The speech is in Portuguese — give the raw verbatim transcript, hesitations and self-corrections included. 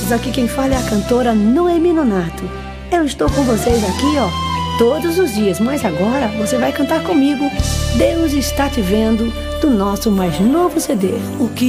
todos, aqui quem fala é a cantora Noemi Nonato. Eu estou com vocês aqui, ó, todos os dias, mas agora você vai cantar comigo Deus Está Te Vendo, do nosso mais novo C D. O que